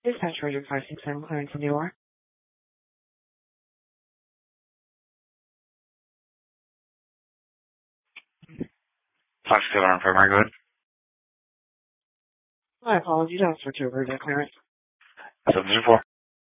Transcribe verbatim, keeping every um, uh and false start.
Dispatch Roger five six seven, Clarence in the O R. Fox Taylor on primary, go ahead. My apologies, I'll switch over to Clarence. seven zero four.